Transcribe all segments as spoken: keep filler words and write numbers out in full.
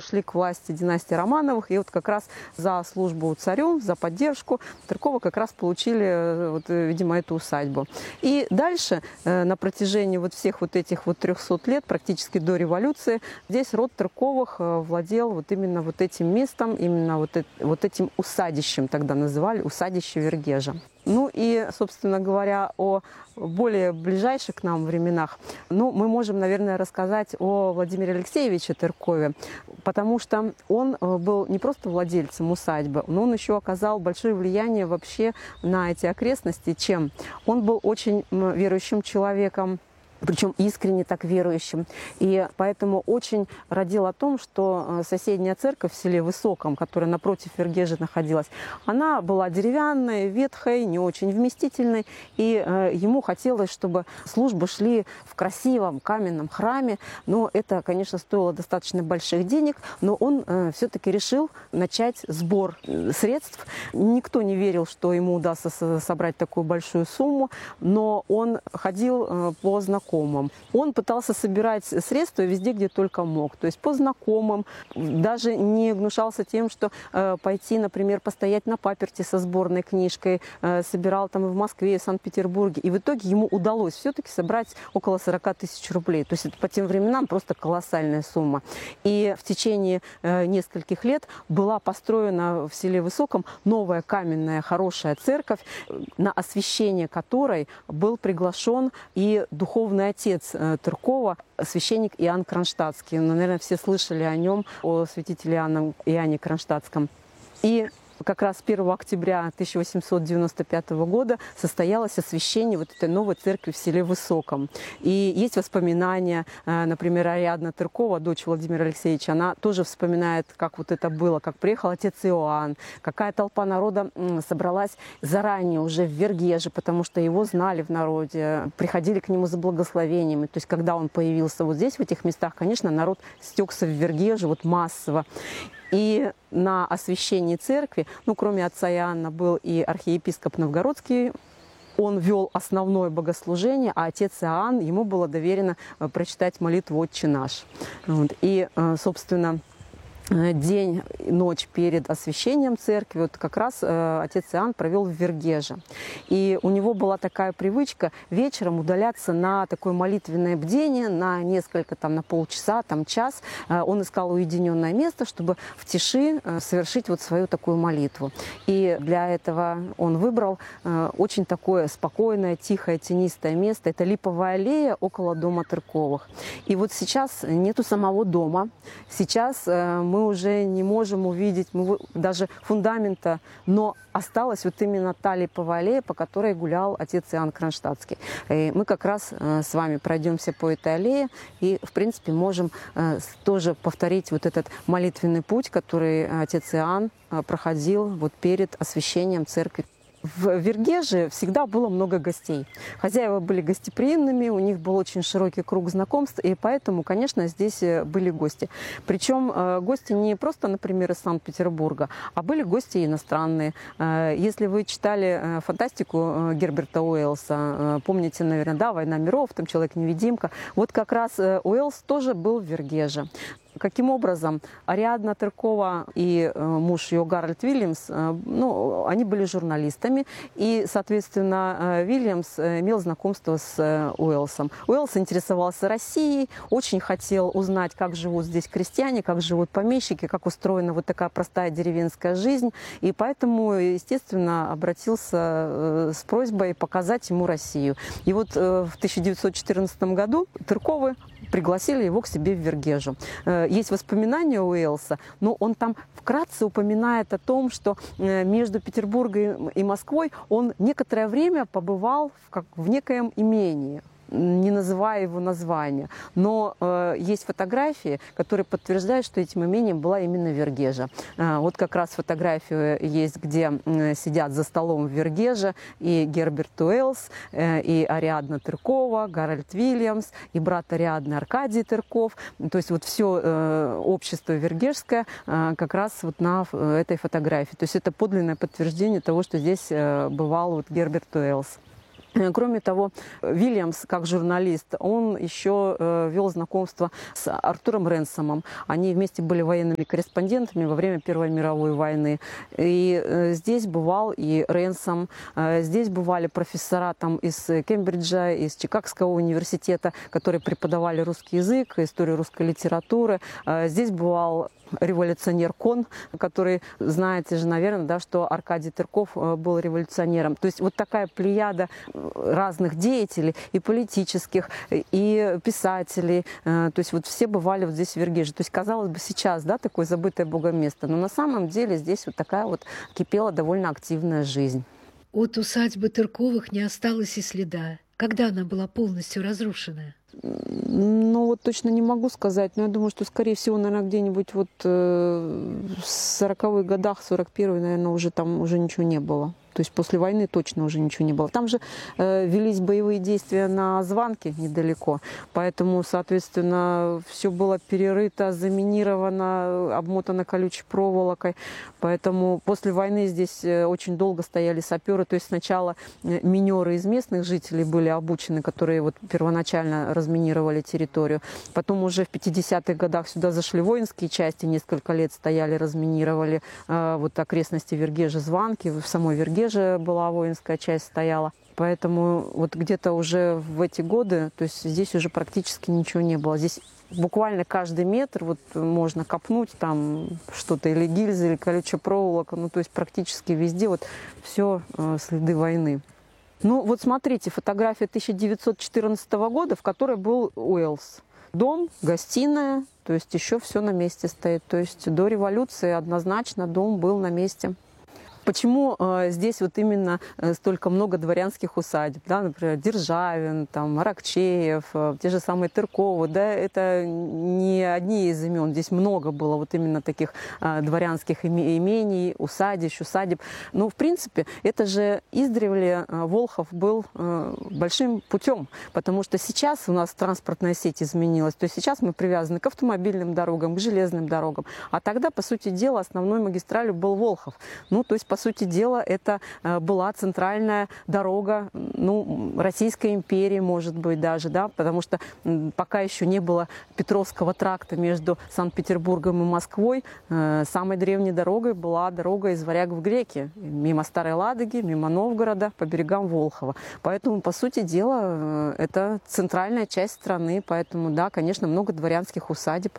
пришли к власти династии Романовых, и вот как раз за службу царю, за поддержку Тырковы как раз получили, вот, видимо, эту усадьбу. И дальше, на протяжении вот всех вот этих вот трёхсот лет, практически до революции, здесь род Тырковых владел вот именно вот этим местом, именно вот, вот этим усадищем, тогда называли усадище Вергежа. Ну и, собственно говоря, о более ближайших к нам временах, ну, мы можем, наверное, рассказать о Владимире Алексеевиче Тыркове, потому что он был не просто владельцем усадьбы, но он еще оказал большое влияние вообще на эти окрестности. Чем? Он был очень верующим человеком, причем искренне так верующим. И поэтому очень родил о том, что соседняя церковь в селе Высоком, которая напротив Вергежа находилась, она была деревянной, ветхой, не очень вместительной. И э, ему хотелось, чтобы службы шли в красивом каменном храме. Но это, конечно, стоило достаточно больших денег. Но он э, все-таки решил начать сбор средств. Никто не верил, что ему удастся собрать такую большую сумму. Но он ходил э, по знакомым. Он пытался собирать средства везде, где только мог. То есть по знакомым. Даже не гнушался тем, что э, пойти, например, постоять на паперти со сборной книжкой. Э, собирал там и в Москве, и в Санкт-Петербурге. И в итоге ему удалось все-таки собрать около сорока тысяч рублей. То есть это по тем временам просто колоссальная сумма. И в течение э, нескольких лет была построена в селе Высоком новая каменная хорошая церковь, на освящение которой был приглашен и духовный отец Тыркова, священник Иоанн Кронштадтский. Ну, наверное, все слышали о нем, о святителе Иоанне, Иоанне Кронштадтском. И как раз первого октября тысяча восемьсот девяносто пятого года состоялось освящение вот этой новой церкви в селе Высоком. И есть воспоминания, например, Ариадна Тыркова, дочь Владимира Алексеевича, она тоже вспоминает, как вот это было, как приехал отец Иоанн, какая толпа народа собралась заранее уже в Вергеже, потому что его знали в народе, приходили к нему за благословениями. То есть, когда он появился вот здесь, в этих местах, конечно, народ стекся в Вергеже вот массово. И на освящении церкви, ну, кроме отца Иоанна, был и архиепископ Новгородский. Он вел основное богослужение, а отец Иоанн, ему было доверено прочитать молитву «Отче наш». Вот. И, собственно, день, ночь перед освящением церкви, вот как раз э, отец Иоанн провел в Вергеже. И у него была такая привычка вечером удаляться на такое молитвенное бдение, на несколько, там, на полчаса, там, час. Э, он искал уединенное место, чтобы в тиши э, совершить вот свою такую молитву. И для этого он выбрал э, очень такое спокойное, тихое, тенистое место. Это Липовая аллея около дома Тырковых. И вот сейчас нету самого дома. Сейчас э, мы Мы уже не можем увидеть мы, даже фундамента, но осталась вот именно та Липовая аллея, по которой гулял отец Иоанн Кронштадтский. И мы как раз э, с вами пройдемся по этой аллее и, в принципе, можем э, тоже повторить вот этот молитвенный путь, который отец Иоанн э, проходил вот перед освящением церкви. В Вергеже всегда было много гостей. Хозяева были гостеприимными, у них был очень широкий круг знакомств, и поэтому, конечно, здесь были гости. Причем гости не просто, например, из Санкт-Петербурга, а были гости иностранные. Если вы читали фантастику Герберта Уэллса, помните, наверное, да, «Война миров», там «Человек-невидимка», вот как раз Уэллс тоже был в Вергеже. Каким образом? Ариадна Тыркова и э, муж ее Гарольд Вильямс, э, ну, они были журналистами, и, соответственно, э, Вильямс имел знакомство с э, Уэллсом. Уэллс интересовался Россией, очень хотел узнать, как живут здесь крестьяне, как живут помещики, как устроена вот такая простая деревенская жизнь, и поэтому, естественно, обратился э, с просьбой показать ему Россию. И вот э, в тысяча девятьсот четырнадцатом году Тырковы пригласили его к себе в Вергежу. Есть воспоминания Уэллса, но он там вкратце упоминает о том, что между Петербургом и Москвой он некоторое время побывал в, как, в некоем имении, не называя его название. Но э, есть фотографии, которые подтверждают, что этим имением была именно Вергежа. Э, вот как раз фотография есть, где э, сидят за столом в Вергеже и Герберт Уэллс, э, и Ариадна Тыркова, Гарольд Вильямс, и брат Ариадны Аркадий Тырков. То есть вот все э, общество вергежское э, как раз вот на этой фотографии. То есть это подлинное подтверждение того, что здесь э, бывал вот Герберт Уэллс. Кроме того, Вильямс, как журналист, он еще э, вел знакомство с Артуром Ренсомом. Они вместе были военными корреспондентами во время Первой мировой войны. И э, здесь бывал и Ренсом, э, здесь бывали профессора там, из Кембриджа, из Чикагского университета, которые преподавали русский язык, историю русской литературы. Э, здесь бывал революционер Кон, который, знаете же, наверное, да, что Аркадий Тырков был революционером. То есть вот такая плеяда разных деятелей, и политических, и писателей. То есть вот все бывали вот здесь в Вергеже. То есть, казалось бы, сейчас, да, такое забытое Богом место, но на самом деле здесь вот такая вот кипела довольно активная жизнь. От усадьбы Тырковых не осталось и следа. Когда она была полностью разрушена? Ну, вот точно не могу сказать, но я думаю, что, скорее всего, наверное, где-нибудь вот э, в сороковых годах, сорок первый, наверное, уже там уже ничего не было. То есть после войны точно уже ничего не было. Там же э, велись боевые действия на Званке недалеко, поэтому, соответственно, все было перерыто, заминировано, обмотано колючей проволокой. Поэтому после войны здесь очень долго стояли саперы. То есть сначала минеры из местных жителей были обучены, которые вот первоначально разминировали территорию. Потом уже в пятидесятых годах сюда зашли воинские части, несколько лет стояли, разминировали э, вот окрестности Вергежа, Званки, в самой Вергеже была воинская часть, стояла. Поэтому вот где-то уже в эти годы, то есть здесь уже практически ничего не было. Здесь буквально каждый метр вот можно копнуть там что-то, или гильзы, или колючая проволока. Ну, то есть практически везде вот все э, следы войны. Ну, вот смотрите, фотография тысяча девятьсот четырнадцатого года, в которой был Уэллс. Дом, гостиная, то есть еще все на месте стоит. То есть до революции однозначно дом был на месте. Почему э, здесь вот именно э, столько много дворянских усадеб, да, например, Державин, там, Аракчеев, э, те же самые Тырковы, да, это не одни из имен, здесь много было вот именно таких э, дворянских имений, усадищ, усадеб. Но, в принципе, это же издревле э, Волхов был э, большим путем, потому что сейчас у нас транспортная сеть изменилась, то есть сейчас мы привязаны к автомобильным дорогам, к железным дорогам, а тогда, по сути дела, основной магистралью был Волхов. Ну, то есть, по сути дела, это была центральная дорога, ну, Российской империи, может быть, даже, да, потому что пока еще не было Петровского тракта между Санкт-Петербургом и Москвой, самой древней дорогой была дорога из Варяг в Греки, мимо Старой Ладоги, мимо Новгорода, по берегам Волхова. Поэтому, по сути дела, это центральная часть страны, поэтому, да, конечно, много дворянских усадеб.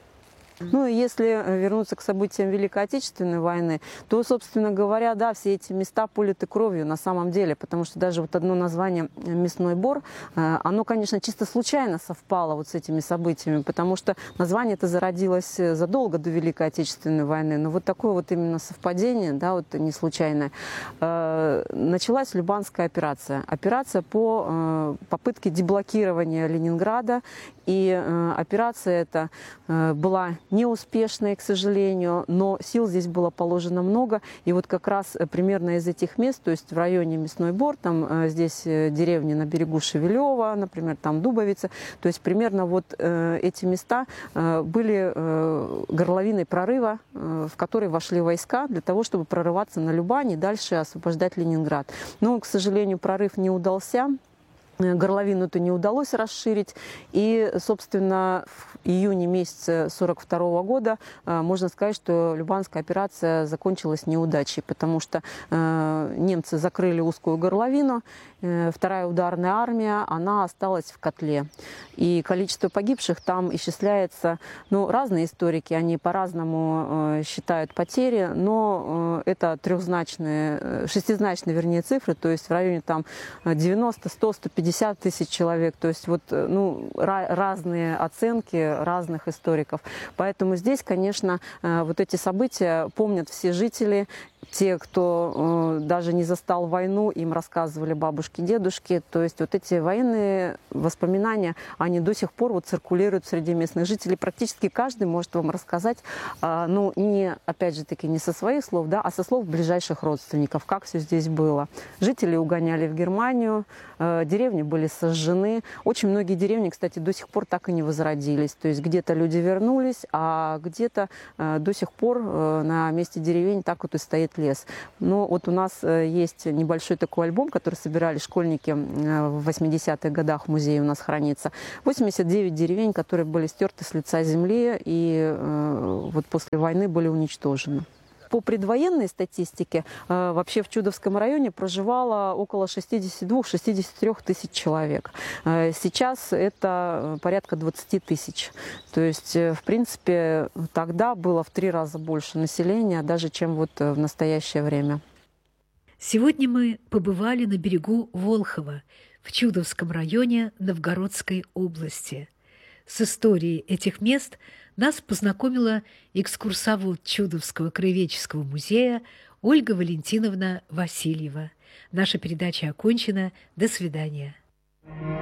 Ну и если вернуться к событиям Великой Отечественной войны, то, собственно говоря, да, все эти места политы кровью на самом деле, потому что даже вот одно название «Мясной Бор», оно, конечно, чисто случайно совпало вот с этими событиями, потому что название это зародилось задолго до Великой Отечественной войны, но вот такое вот именно совпадение, да, вот не случайное. Началась Любанская операция. Операция по попытке деблокирования Ленинграда, и операция эта была неуспешной, к сожалению, но сил здесь было положено много. И вот как раз примерно из этих мест, то есть в районе Мясной Бор, там здесь деревни на берегу Шевелева, например, там Дубовица, то есть примерно вот эти места были горловиной прорыва, в который вошли войска для того, чтобы прорываться на Любань и дальше освобождать Ленинград. Но, к сожалению, прорыв не удался. Горловину-то не удалось расширить. И, собственно, в июне месяце сорок второго года можно сказать, что Любанская операция закончилась неудачей, потому что немцы закрыли узкую горловину, вторая ударная армия, она осталась в котле. И количество погибших там исчисляется, ну, разные историки, они по-разному считают потери, но это трехзначные, шестизначные, вернее, цифры, то есть в районе там девяносто, сто, сто пятьдесят тысяч человек, то есть вот, ну, разные оценки разных историков. Поэтому здесь, конечно, вот эти события помнят все жители, те, кто э, даже не застал войну, им рассказывали бабушки, дедушки. То есть вот эти военные воспоминания, они до сих пор вот циркулируют среди местных жителей. Практически каждый может вам рассказать, э, ну, не, опять же таки, не со своих слов, да, а со слов ближайших родственников, как все здесь было. Жители угоняли в Германию, э, деревни были сожжены. Очень многие деревни, кстати, до сих пор так и не возродились. То есть где-то люди вернулись, а где-то э, до сих пор э, на месте деревень так вот и стоит исчезает лес. Но вот у нас есть небольшой такой альбом, который собирали школьники в восьмидесятых годах, в музее у нас хранится. восемьдесят девять деревень, которые были стерты с лица земли и вот после войны были уничтожены. По предвоенной статистике вообще в Чудовском районе проживало около шестидесяти двух — шестидесяти трёх тысяч человек. Сейчас это порядка двадцати тысяч. То есть, в принципе, тогда было в три раза больше населения, даже чем вот в настоящее время. Сегодня мы побывали на берегу Волхова в Чудовском районе Новгородской области. С историей этих мест нас познакомила экскурсовод Чудовского краеведческого музея Ольга Валентиновна Васильева. Наша передача окончена. До свидания.